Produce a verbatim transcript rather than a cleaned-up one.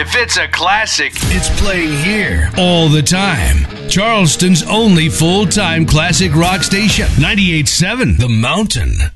If it's a classic, it's playing here all the time. Charleston's only full-time classic rock station, ninety-eight point seven The Mountain.